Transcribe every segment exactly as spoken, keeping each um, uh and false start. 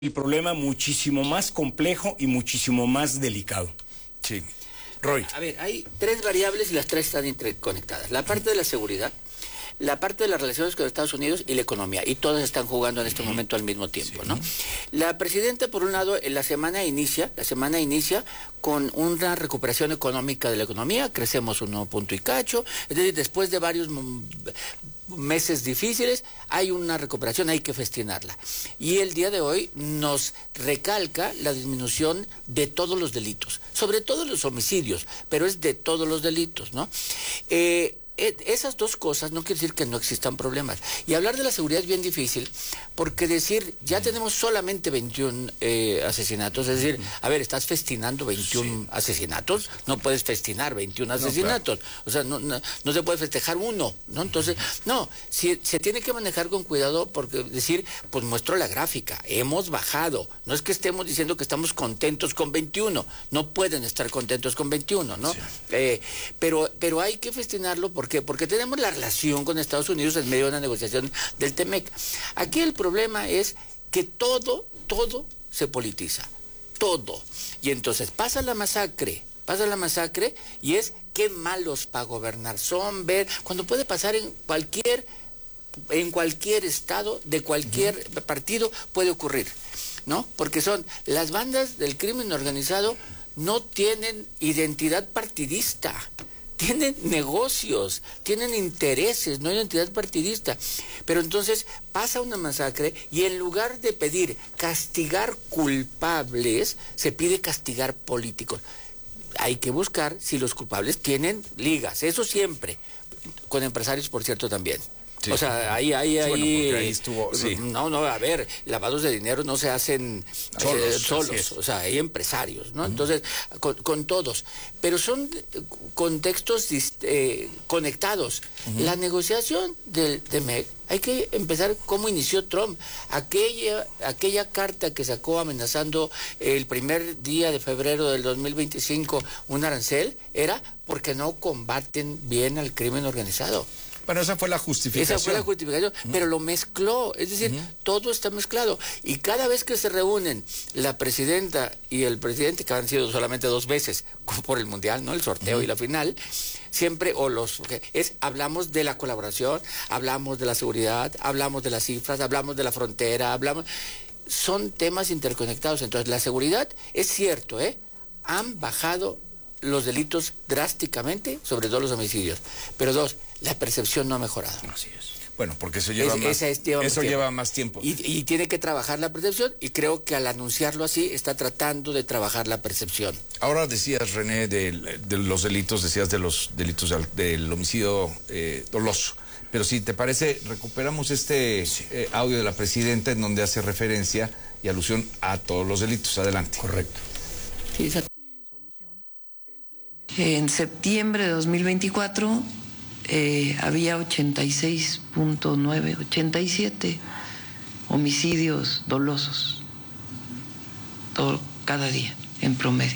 el problema muchísimo más complejo y muchísimo más delicado. Sí. Roy. A ver, hay tres variables y las tres están interconectadas. La parte de la seguridad, la parte de las relaciones con Estados Unidos y la economía. Y todas están jugando en este momento al mismo tiempo, sí, ¿no? La presidenta, por un lado, en la semana inicia, la semana inicia con una recuperación económica de la economía, crecemos un punto y cacho, es decir, después de varios meses difíciles, hay una recuperación, hay que festinarla. Y el día de hoy nos recalca la disminución de todos los delitos, sobre todo los homicidios, pero es de todos los delitos, ¿no? Eh, Esas dos cosas no quiere decir que no existan problemas. Y hablar de la seguridad es bien difícil, porque decir, ya tenemos solamente veintiún eh, asesinatos, es decir, a ver, ¿estás festinando veintiún sí. asesinatos? No puedes festinar veintiún asesinatos. No, claro. O sea, no, no, no se puede festejar uno, ¿no? Entonces, no, si, se tiene que manejar con cuidado, porque decir, pues muestro la gráfica, hemos bajado. No es que estemos diciendo que estamos contentos con veintiuno, no pueden estar contentos con veintiuno, ¿no? Sí. Eh, pero, pero hay que festinarlo porque ¿Por qué? Porque tenemos la relación con Estados Unidos en medio de una negociación del T-M E C. Aquí el problema es que todo, todo se politiza, todo. Y entonces pasa la masacre, pasa la masacre y es qué malos para gobernar son, ver, cuando puede pasar en cualquier, en cualquier estado, de cualquier uh-huh. partido puede ocurrir, ¿no? Porque son las bandas del crimen organizado no tienen identidad partidista. Tienen negocios, tienen intereses, no hay identidad partidista. Pero entonces pasa una masacre y en lugar de pedir castigar culpables, se pide castigar políticos. Hay que buscar si los culpables tienen ligas, eso siempre, con empresarios, por cierto, también. Sí. O sea, ahí, ahí, sí, ahí, bueno, ahí estuvo, sí. no, no, a ver, lavados de dinero no se hacen solos, eh, solos o sea, hay empresarios, ¿no? Uh-huh. Entonces, con, con todos, pero son contextos eh, conectados. Uh-huh. La negociación del T M E C, hay que empezar cómo inició Trump, aquella, aquella carta que sacó amenazando el primer día de febrero del dos mil veinticinco un arancel, era porque no combaten bien al crimen organizado. Bueno, esa fue la justificación. Esa fue la justificación, uh-huh. pero lo mezcló, es decir, uh-huh. todo está mezclado. Y cada vez que se reúnen la presidenta y el presidente, que han sido solamente dos veces por el Mundial, ¿no? El sorteo uh-huh. y la final, siempre, o los, es, hablamos de la colaboración, hablamos de la seguridad, hablamos de las cifras, hablamos de la frontera, hablamos... Son temas interconectados. Entonces, la seguridad, es cierto, ¿eh? Han bajado los delitos drásticamente, sobre todo los homicidios. Pero dos, la percepción no ha mejorado. Así es. Bueno, porque eso lleva, es, más, es, lleva, eso más, lleva tiempo. más tiempo. Y, y tiene que trabajar la percepción, y creo que al anunciarlo así, está tratando de trabajar la percepción. Ahora decías, René, de, de los delitos, decías de los delitos del, del homicidio eh, doloso. Pero si te parece, recuperamos este sí. eh, audio de la presidenta en donde hace referencia y alusión a todos los delitos. Adelante. Correcto. Sí, exacto. En septiembre de dos mil veinticuatro eh, había ochenta y seis punto nueve, ochenta y siete homicidios dolosos todo, cada día en promedio.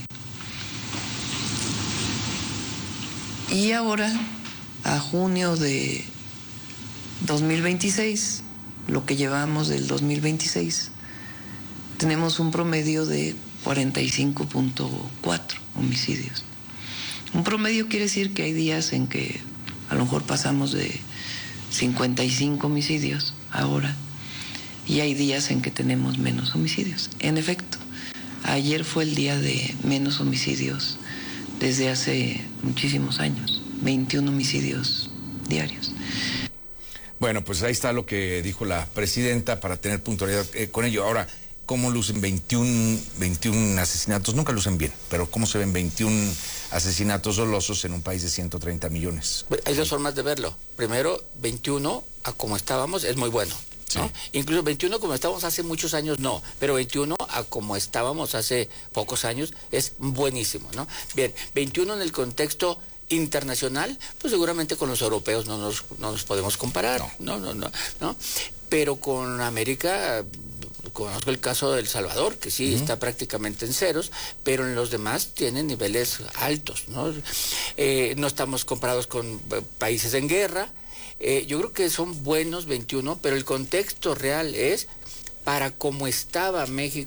Y ahora, a junio de dos mil veintiséis, lo que llevamos del dos mil veintiséis, tenemos un promedio de cuarenta y cinco punto cuatro homicidios. Un promedio quiere decir que hay días en que a lo mejor pasamos de cincuenta y cinco homicidios ahora y hay días en que tenemos menos homicidios. En efecto, ayer fue el día de menos homicidios desde hace muchísimos años, veintiún homicidios diarios. Bueno, pues ahí está lo que dijo la presidenta para tener puntualidad eh, con ello. Ahora, ¿cómo lucen veintiún, veintiún asesinatos? Nunca lucen bien, pero ¿cómo se ven veintiún asesinatos dolosos en un país de ciento treinta millones? Hay dos formas de verlo. Primero, veintiuno, a como estábamos, es muy bueno, ¿no? Sí. Incluso veintiuno como estábamos hace muchos años, no. Pero veintiuno, a como estábamos hace pocos años, es buenísimo, ¿no? Bien, veintiuno en el contexto internacional, pues seguramente con los europeos no nos, no nos podemos comparar. No, no, no, no, ¿no? Pero con América... Conozco el caso de El Salvador, que sí uh-huh. está prácticamente en ceros, pero en los demás tienen niveles altos, ¿no? Eh, no estamos comparados con eh, países en guerra. Eh, yo creo que son buenos veintiuno, pero el contexto real es para cómo estaba México